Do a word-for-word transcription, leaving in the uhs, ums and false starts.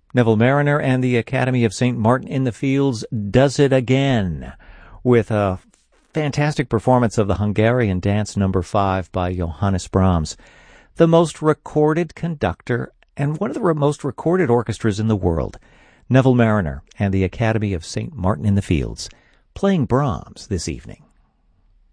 Neville Marriner and the Academy of Saint Martin in the Fields does it again with a fantastic performance of the Hungarian Dance Number five by Johannes Brahms, the most recorded conductor and one of the most recorded orchestras in the world. Neville Marriner and the Academy of Saint Martin in the Fields playing Brahms this evening.